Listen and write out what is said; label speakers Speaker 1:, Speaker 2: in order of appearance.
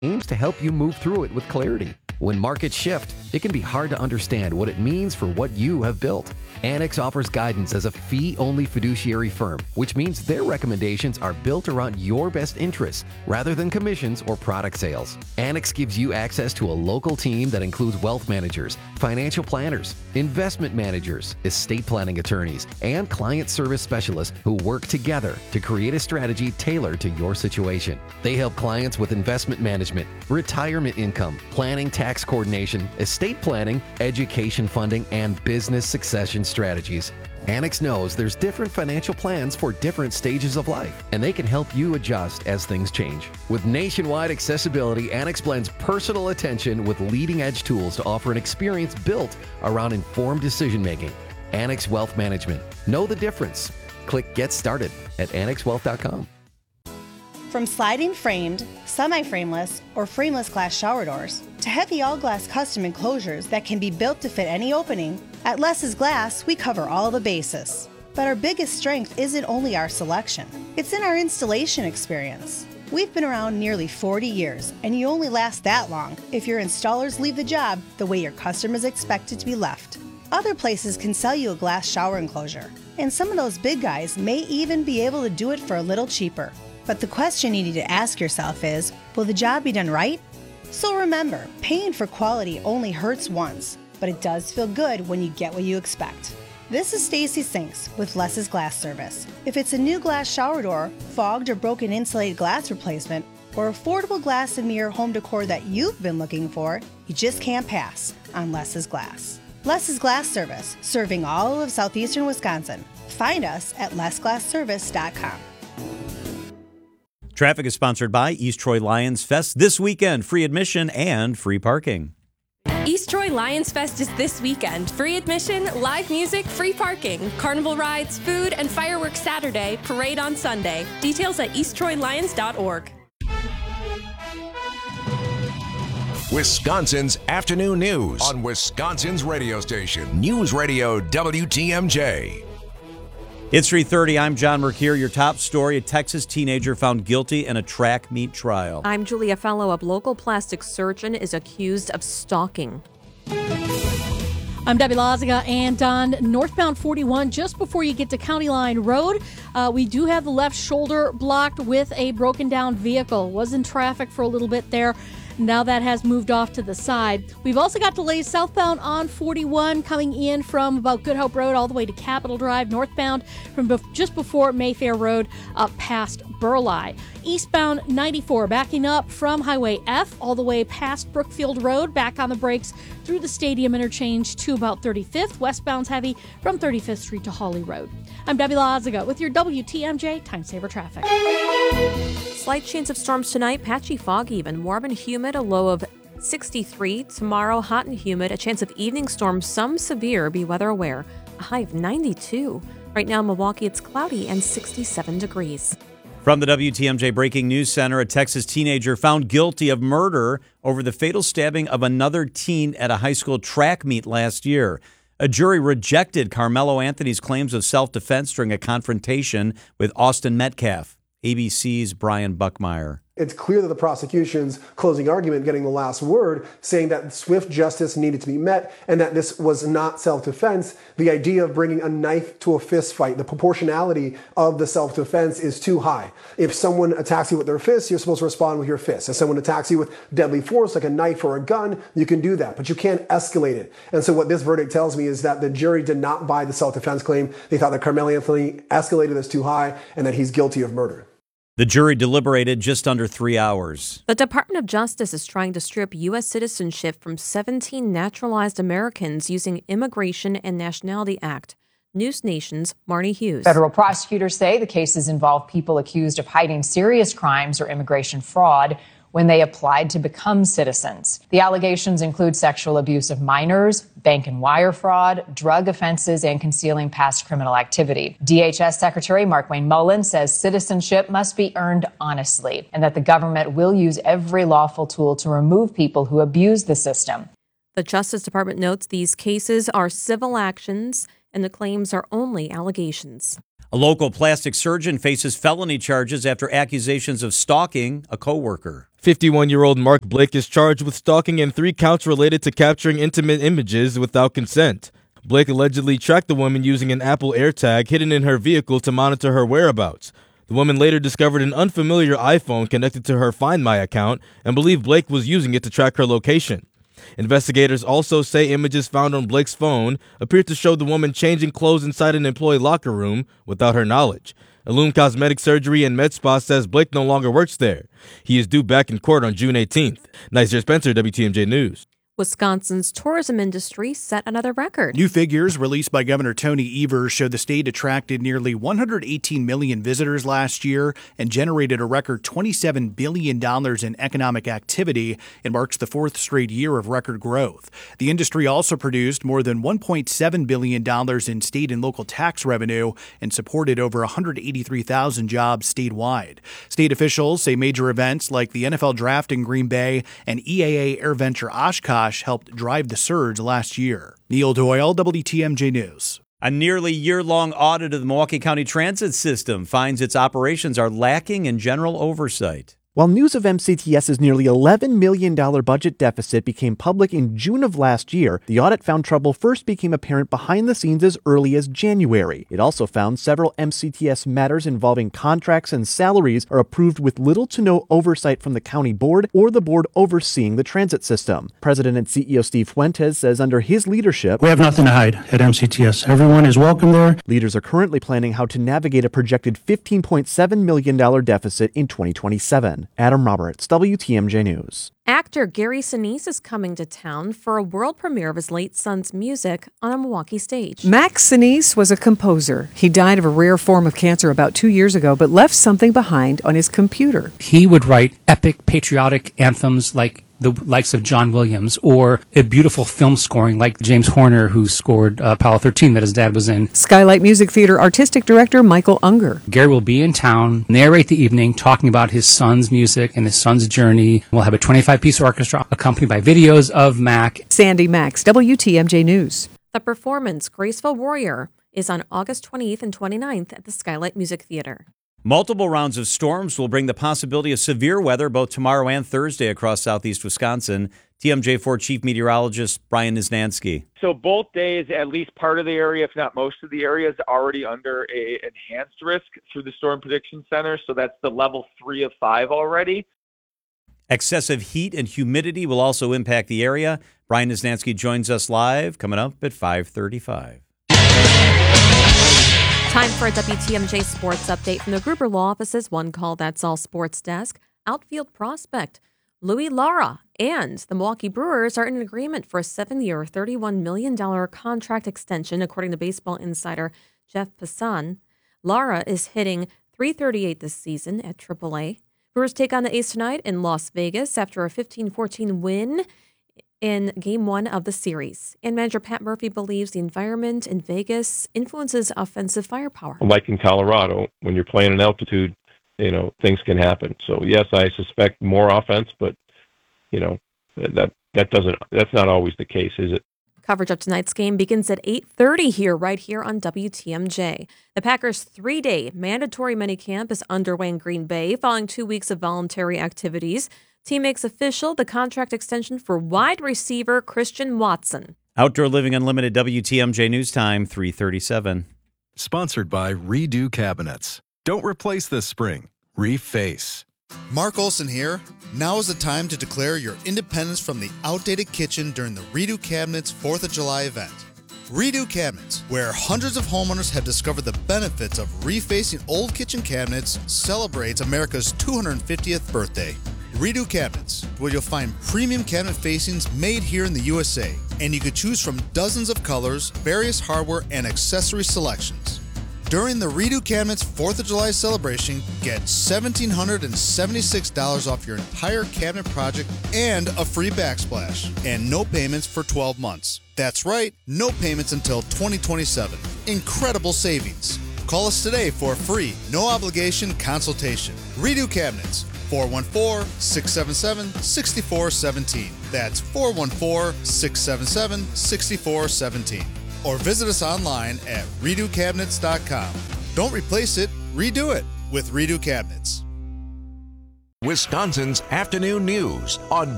Speaker 1: aims to help you move through it with clarity. When markets shift, it can be hard to understand what it means for what you have built. Annex offers guidance as a fee-only fiduciary firm, which means their recommendations are built around your best interests rather than commissions or product sales. Annex gives you access to a local team that includes wealth managers, financial planners, investment managers, estate planning attorneys, and client service specialists who work together to create a strategy tailored to your situation. They help clients with investment management, retirement income, planning, tax coordination, estate planning, education funding, and business succession strategies. Annex knows there's different financial plans for different stages of life, and they can help you adjust as things change. With nationwide accessibility, Annex blends personal attention with leading-edge tools to offer an experience built around informed decision-making. Annex Wealth Management. Know the difference. Click Get Started at annexwealth.com.
Speaker 2: From sliding framed, semi-frameless, or frameless glass shower doors to heavy all-glass custom enclosures that can be built to fit any opening, at Less's Glass, we cover all the bases. But our biggest strength isn't only our selection. It's in our installation experience. We've been around nearly 40 years, and you only last that long if your installers leave the job the way your customers expect it to be left. Other places can sell you a glass shower enclosure, and some of those big guys may even be able to do it for a little cheaper. But the question you need to ask yourself is, will the job be done right? So remember, paying for quality only hurts once, but it does feel good when you get what you expect. This is Stacy Sinks with Less's Glass Service. If it's a new glass shower door, fogged or broken insulated glass replacement, or affordable glass and mirror home decor that you've been looking for, you just can't pass on Less's Glass. Less's Glass Service, serving all of southeastern Wisconsin. Find us at lessglassservice.com.
Speaker 3: Traffic is sponsored by East Troy Lions Fest this weekend. Free admission and free parking.
Speaker 4: East Troy Lions Fest is this weekend. Free admission, live music, free parking, carnival rides, food, and fireworks Saturday, parade on Sunday. Details at easttroylions.org.
Speaker 5: Wisconsin's afternoon news on Wisconsin's radio station, News Radio WTMJ.
Speaker 3: It's 3:30. I'm John Mercure. Your top story, a Texas teenager found guilty in a track meet trial.
Speaker 6: I'm Julia Fellow. A local plastic surgeon is accused of stalking.
Speaker 7: I'm Debbie Lazaga, and on northbound 41, just before you get to County Line Road, we do have the left shoulder blocked with a broken down vehicle. Was in traffic for a little bit there. Now that has moved off to the side. We've also got delays southbound on 41 coming in from about Good Hope Road all the way to Capitol Drive, northbound from just before Mayfair Road up past Burleigh. Eastbound 94 backing up from Highway F all the way past Brookfield Road, back on the brakes through the Stadium interchange to about 35th. Westbound's heavy from 35th Street to Hawley Road. I'm Debbie Lazaga with your WTMJ Time Saver Traffic.
Speaker 6: Slight chance of storms tonight, patchy fog even, warm and humid, a low of 63. Tomorrow, hot and humid, a chance of evening storms, some severe, be weather aware, a high of 92. Right now in Milwaukee, it's cloudy and 67 degrees.
Speaker 3: From the WTMJ Breaking News Center, a Texas teenager found guilty of murder over the fatal stabbing of another teen at a high school track meet last year. A jury rejected Carmelo Anthony's claims of self-defense during a confrontation with Austin Metcalf. ABC's Brian Buckmeyer.
Speaker 8: It's clear that the prosecution's closing argument getting the last word, saying that swift justice needed to be met and that this was not self-defense. The idea of bringing a knife to a fist fight, the proportionality of the self-defense is too high. If someone attacks you with their fists, you're supposed to respond with your fists. If someone attacks you with deadly force, like a knife or a gun, you can do that, but you can't escalate it. And so what this verdict tells me is that the jury did not buy the self-defense claim. They thought that Carmelo Anthony escalated this too high and that he's guilty of murder.
Speaker 3: The jury deliberated just under 3 hours.
Speaker 6: The Department of Justice is trying to strip U.S. citizenship from 17 naturalized Americans using Immigration and Nationality Act. News Nation's Marnie Hughes.
Speaker 9: Federal prosecutors say the cases involve people accused of hiding serious crimes or immigration fraud when they applied to become citizens. The allegations include sexual abuse of minors, bank and wire fraud, drug offenses, and concealing past criminal activity. DHS Secretary Markwayne Mullin says citizenship must be earned honestly and that the government will use every lawful tool to remove people who abuse the system.
Speaker 6: The Justice Department notes these cases are civil actions and the claims are only allegations.
Speaker 3: A local plastic surgeon faces felony charges after accusations of stalking a coworker.
Speaker 10: 51-year-old Mark Blake is charged with stalking and 3 counts related to capturing intimate images without consent. Blake allegedly tracked the woman using an Apple AirTag hidden in her vehicle to monitor her whereabouts. The woman later discovered an unfamiliar iPhone connected to her Find My account and believed Blake was using it to track her location. Investigators also say images found on Blake's phone appear to show the woman changing clothes inside an employee locker room without her knowledge. Illume Cosmetic Surgery and Med Spa says Blake no longer works there. He is due back in court on June 18th. Nicer Spencer, WTMJ News.
Speaker 6: Wisconsin's tourism industry set another record.
Speaker 11: New figures released by Governor Tony Evers show the state attracted nearly 118 million visitors last year and generated a record $27 billion in economic activity. It marks the 4th straight year of record growth. The industry also produced more than $1.7 billion in state and local tax revenue and supported over 183,000 jobs statewide. State officials say major events like the NFL Draft in Green Bay and EAA AirVenture Oshkosh helped drive the surge last year. Neil Doyle, WTMJ News.
Speaker 3: A nearly year-long audit of the Milwaukee County Transit System finds its operations are lacking in general oversight.
Speaker 12: While news of MCTS's nearly $11 million budget deficit became public in June of last year, the audit found trouble first became apparent behind the scenes as early as January. It also found several MCTS matters involving contracts and salaries are approved with little to no oversight from the county board or the board overseeing the transit system. President and CEO Steve Fuentes says under his leadership,
Speaker 13: we have nothing to hide at MCTS. Everyone is welcome there.
Speaker 12: Leaders are currently planning how to navigate a projected $15.7 million deficit in 2027. Adam Roberts, WTMJ News.
Speaker 6: Actor Gary Sinise is coming to town for a world premiere of his late son's music on a Milwaukee stage.
Speaker 14: Max Sinise was a composer. He died of a rare form of cancer about 2 years ago, but left something behind on his computer.
Speaker 15: He would write epic patriotic anthems like the likes of John Williams, or a beautiful film scoring like James Horner, who scored Apollo 13 that his dad was in.
Speaker 14: Skylight Music Theater artistic director Michael Unger.
Speaker 15: Gary will be in town, narrate the evening, talking about his son's music and his son's journey. We'll have a 25-piece orchestra accompanied by videos of Mac.
Speaker 14: Sandy Max, WTMJ News.
Speaker 6: The performance Graceful Warrior is on August 28th and 29th at the Skylight Music Theater.
Speaker 3: Multiple rounds of storms will bring the possibility of severe weather both tomorrow and Thursday across southeast Wisconsin. TMJ4 Chief Meteorologist Brian Niznansky.
Speaker 16: So both days, at least part of the area, if not most of the area, is already under a enhanced risk through the Storm Prediction Center. So that's the level 3 of 5 already.
Speaker 3: Excessive heat and humidity will also impact the area. Brian Niznansky joins us live coming up at 5:35.
Speaker 6: Time for a WTMJ sports update from the Gruber Law Office's One Call That's All Sports Desk. Outfield prospect Louis Lara and the Milwaukee Brewers are in agreement for a 7-year, $31 million contract extension, according to Baseball Insider Jeff Passan. Lara is hitting .338 this season at AAA. Brewers take on the A's tonight in Las Vegas after a 15-14 win in Game 1 of the series. And manager Pat Murphy believes the environment in Vegas influences offensive firepower.
Speaker 17: Like in Colorado, when you're playing in altitude, things can happen. So yes, I suspect more offense, but that's not always the case, is it?
Speaker 6: Coverage of tonight's game begins at 8:30 right here on WTMJ. The Packers' 3-day mandatory minicamp is underway in Green Bay following 2 weeks of voluntary activities. Team makes official the contract extension for wide receiver Christian Watson.
Speaker 3: Outdoor Living Unlimited WTMJ News Time, 3:37.
Speaker 18: Sponsored by Redo Cabinets. Don't replace this spring. Reface.
Speaker 19: Mark Olson here. Now is the time to declare your independence from the outdated kitchen during the Redo Cabinets 4th of July event. Redo Cabinets, where hundreds of homeowners have discovered the benefits of refacing old kitchen cabinets, celebrates America's 250th birthday. Redo Cabinets, where you'll find premium cabinet facings made here in the USA, and you could choose from dozens of colors, various hardware, and accessory selections. During the Redo Cabinets 4th of July celebration, get $1,776 off your entire cabinet project and a free backsplash, and no payments for 12 months. That's right, no payments until 2027. Incredible savings. Call us today for a free, no obligation consultation. Redo Cabinets. 414-677-6417. That's 414-677-6417. Or visit us online at redocabinets.com. Don't replace it, redo it with Redo Cabinets.
Speaker 5: Wisconsin's afternoon news on